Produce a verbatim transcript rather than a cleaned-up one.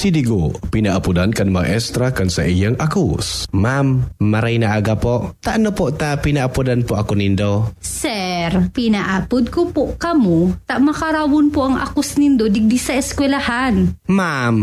Si Digo, pinaapudan kan maestra kan sa iyang akus. Ma'am, maray na aga po. Taano po ta pinaapudan po ako nindo? Sir, pinaapod ko po kamo, ta makarawon po ang akus nindo digdi sa eskwelahan. Ma'am,